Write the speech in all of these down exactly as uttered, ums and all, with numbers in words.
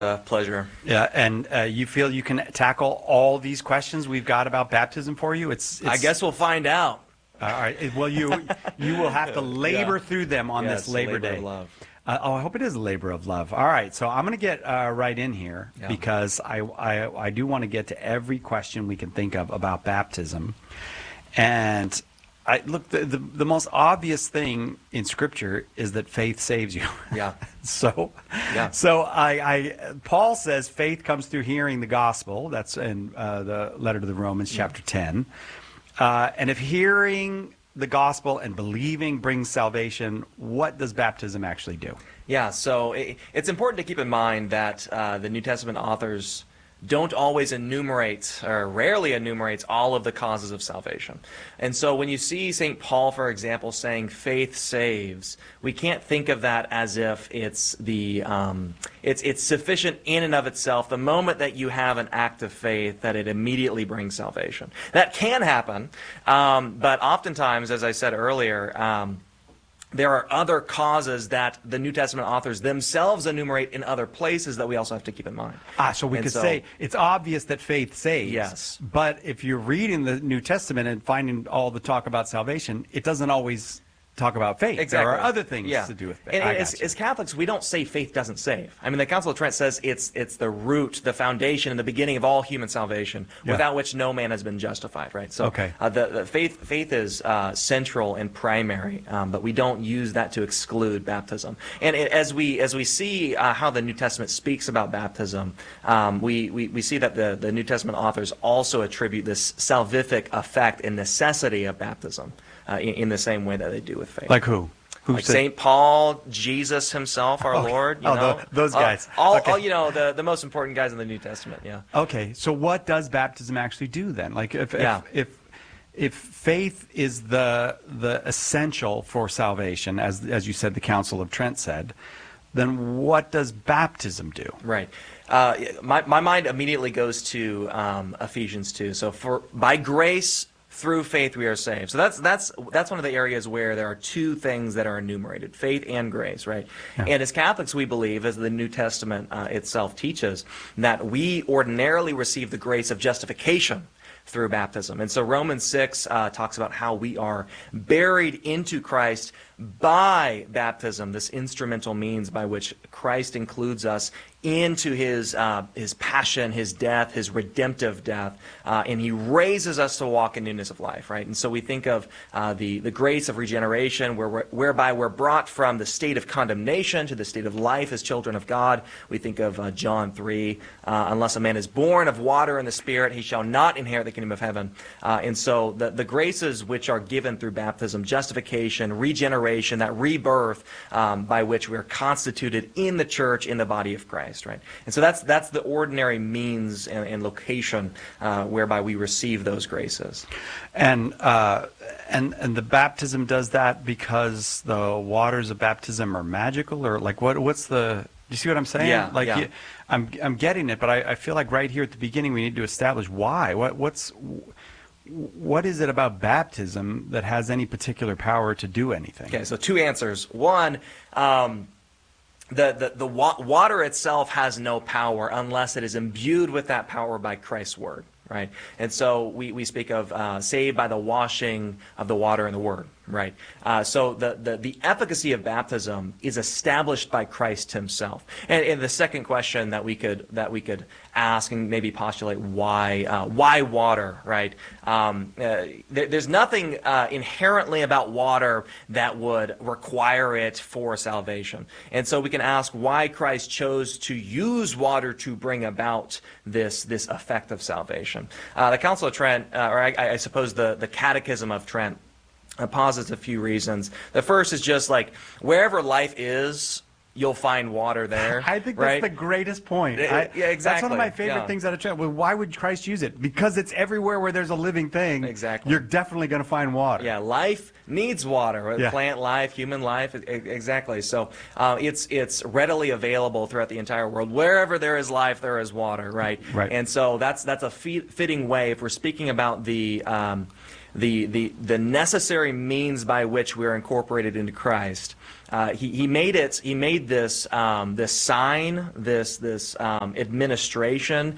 Uh, pleasure. Yeah, and uh, you feel you can tackle all these questions we've got about baptism for you? It's, it's I guess we'll find out. all right. Well, you you will have to labor Yeah. through them on Yeah, this it's a Labor labor of Day. love. Uh, oh, I hope it is a labor of love. All right, so I'm going to get uh, right in here Yeah. because I, I I do want to get to every question we can think of about baptism. And I look, the, the the most obvious thing in Scripture is that faith saves you. Yeah. so, Yeah. so I, I Paul says faith comes through hearing the gospel. That's in uh, the letter to the Romans, chapter ten. Uh, and if hearing the gospel and believing brings salvation, what does baptism actually do? Yeah, so it, it's important to keep in mind that uh, the New Testament authors don't always enumerate, or rarely enumerates, all of the causes of salvation. And so when you see Saint Paul, for example, saying faith saves, we can't think of that as if it's the um, it's it's sufficient in and of itself. The moment that you have an act of faith, that it immediately brings salvation. That can happen, um, but oftentimes, as I said earlier, um, there are other causes that the New Testament authors themselves enumerate in other places that we also have to keep in mind. Ah, so we And could so- say it's obvious that faith saves. Yes. But if you're reading the New Testament and finding all the talk about salvation, it doesn't always talk about faith. Exactly. There are other things Yeah. to do with faith. And I as, got you. as Catholics, we don't say faith doesn't save. I mean, the Council of Trent says it's it's the root, the foundation, and the beginning of all human salvation, Yeah. without which no man has been justified. Right. So Okay. uh, the, the faith faith is uh, central and primary, um, but we don't use that to exclude baptism. And it, as we as we see uh, how the New Testament speaks about baptism, um, we, we we see that the the New Testament authors also attribute this salvific effect and necessity of baptism uh, in, in the same way that they do with faith. Like who? Who Like said- Saint Paul, Jesus himself, our Okay. Lord. You Oh, know? tho- those Uh, guys. all, Okay. all, you know, the, the most important guys in the New Testament, yeah. Okay, so what does baptism actually do then? Like if Yeah. if, if if faith is the the essential for salvation, as as you said, the Council of Trent said, then what does baptism do? Right. Uh, my, my mind immediately goes to um, Ephesians two. So for by grace through faith we are saved. So that's that's that's one of the areas where there are two things that are enumerated: faith and grace, right? Yeah. And as Catholics, we believe, as the New Testament uh, itself teaches, that we ordinarily receive the grace of justification through baptism. And so Romans six uh, talks about how we are buried into Christ by baptism, this instrumental means by which Christ includes us into his uh, his passion, his death, his redemptive death, uh, and he raises us to walk in newness of life, right? And so we think of uh, the, the grace of regeneration, where we're, whereby we're brought from the state of condemnation to the state of life as children of God. We think of uh, John three, uh, unless a man is born of water and the Spirit, he shall not inherit the kingdom of heaven. Uh, and so the, the graces which are given through baptism, justification, regeneration, that rebirth um, by which we're constituted in the church, in the body of Christ. Right, and so that's that's the ordinary means and, and location uh, whereby we receive those graces. And uh, and and the baptism does that because the waters of baptism are magical, or like what? What's the? Do you see what I'm saying? Yeah, Like yeah. You, I'm I'm getting it, but I, I feel like right here at the beginning we need to establish why. What what's what is it about baptism that has any particular power to do anything? Okay, so two answers. One. Um, The, the, the wa water itself has no power unless it is imbued with that power by Christ's word, right? And so we, we speak of uh, saved by the washing of the water and the word, right? Uh, so the, the, the efficacy of baptism is established by Christ himself. And, and the second question that we could that we could ask and maybe postulate, why uh, why water, right? Um, uh, there, there's nothing uh, inherently about water that would require it for salvation. And so we can ask why Christ chose to use water to bring about this this effect of salvation. Uh, the Council of Trent, uh, or I, I suppose the, the Catechism of Trent, uh, posits a few reasons. The first is just like wherever life is, you'll find water there. I think that's right? the greatest point. Uh, I, yeah, That's one of exactly. my favorite Yeah. things out of Trent. Well, why would Christ use it? Because it's everywhere where there's a living thing. Exactly. You're definitely going to find water. Yeah, life needs water. Yeah. Plant life, human life, e- exactly. So uh, it's it's readily available throughout the entire world. Wherever there is life, there is water, right? Right. And so that's that's a fe- fitting way if we're speaking about the. Um, the, the, the necessary means by which we're incorporated into Christ, uh, he he made it. He made this um, this sign, this this um, administration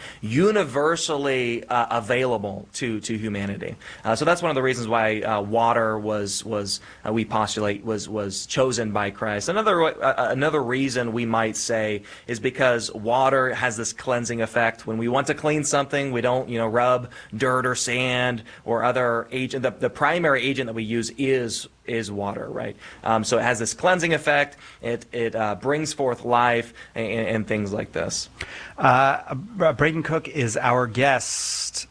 universally uh, available to to humanity. Uh, so that's one of the reasons why uh, water was was uh, we postulate was was chosen by Christ. Another uh, another reason we might say is because water has this cleansing effect. When we want to clean something, we don't you know rub dirt or sand or other agent. The, the primary agent that we use is is water, right? Um, so it has this cleansing effect. It it uh, brings forth life and, and things like this. Uh, Braden Cook is our guest,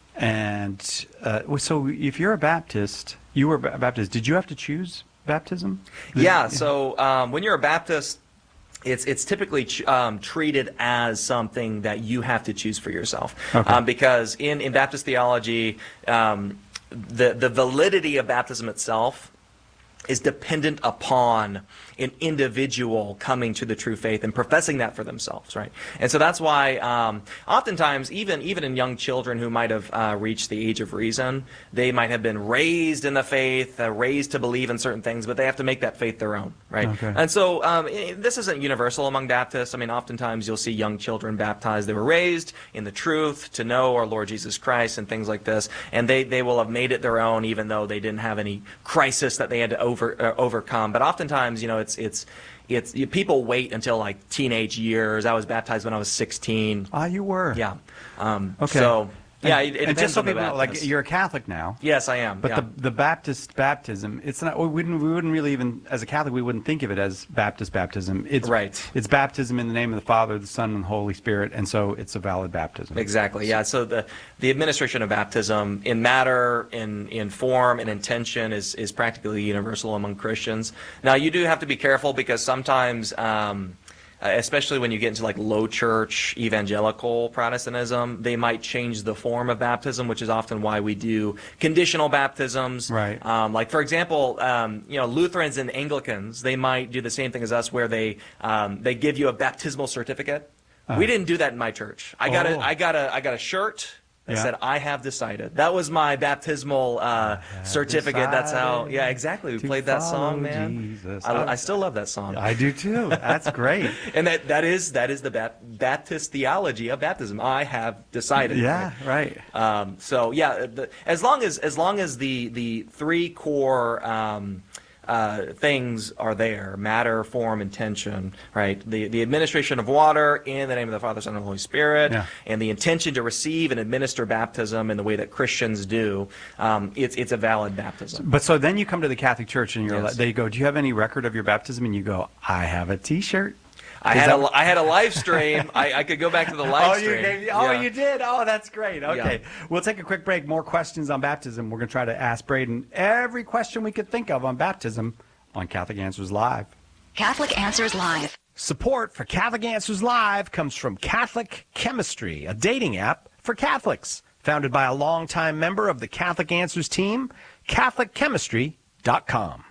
and uh, so if you're a Baptist, you were a Baptist. Did you have to choose baptism? Yeah. So um, when you're a Baptist, It's it's typically ch um, treated as something that you have to choose for yourself, okay. um, because in, in Baptist theology, um, the the validity of baptism itself is dependent upon an individual coming to the true faith and professing that for themselves, right? And so that's why um, oftentimes, even even in young children who might have uh, reached the age of reason, they might have been raised in the faith, uh, raised to believe in certain things, but they have to make that faith their own, right? Okay. And so um, it, this isn't universal among Baptists. I mean, oftentimes you'll see young children baptized. They were raised in the truth to know our Lord Jesus Christ and things like this, and they, they will have made it their own, even though they didn't have any crisis that they had to over uh, overcome. But oftentimes, you know, it's it's it's you, people wait until like teenage years. I was baptized when I was sixteen. Ah, you were. Yeah. Um, Okay. So yeah, and, it, it and depends just so on the people know, like Baptist. you're a Catholic now. Yes, I am. But yeah. the the Baptist baptism, it's not. We wouldn't. We wouldn't really even, as a Catholic, we wouldn't think of it as Baptist baptism. It's Right. It's baptism in the name of the Father, the Son, and the Holy Spirit, and so it's a valid baptism. Exactly. Yeah. So the the administration of baptism in matter, in in form, and intention is is practically universal among Christians. Now you do have to be careful because sometimes. Um, Uh, especially when you get into like low church evangelical Protestantism, they might change the form of baptism, which is often why we do conditional baptisms. Right. Um, like for example, um, you know, Lutherans and Anglicans, they might do the same thing as us, where they um, they give you a baptismal certificate. Uh. We didn't do that in my church. I got Oh. a I got a I got a shirt. That Yeah. said, I have decided. That was my baptismal uh, certificate. That's how, yeah, exactly. We to played that follow song, man. Jesus. I, I still love that song. I do too. That's great. And that, that is that is the Bap Baptist theology of baptism. I have decided. Yeah. Right. Um, so yeah, the, as long as as long as the the three core um, uh, things are there: matter, form, intention. Right. The the administration of water in the name of the Father, Son, and Holy Spirit, Yeah. and the intention to receive and administer baptism in the way that Christians do. Um, it's it's a valid baptism. But so then you come to the Catholic Church and you're Yes. they go, do you have any record of your baptism? And you go, I have a T-shirt. I Is had that a what- I had a live stream. I, I could go back to the live Oh, you stream. gave, oh, Yeah. you did. Oh, that's great. Okay, Yeah. we'll take a quick break. More questions on baptism. We're going to try to ask Braden every question we could think of on baptism on Catholic Answers Live. Catholic Answers Live. Support for Catholic Answers Live comes from Catholic Chemistry, a dating app for Catholics, founded by a longtime member of the Catholic Answers team, Catholic Chemistry dot com.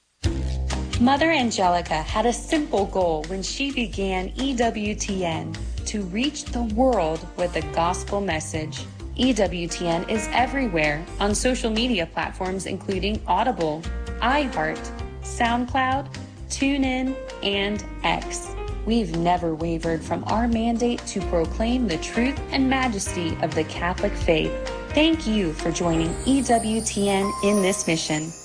Mother Angelica had a simple goal when she began E W T N: to reach the world with the gospel message. E W T N is everywhere on social media platforms including Audible, iHeart, SoundCloud, TuneIn, and X. We've never wavered from our mandate to proclaim the truth and majesty of the Catholic faith. Thank you for joining E W T N in this mission.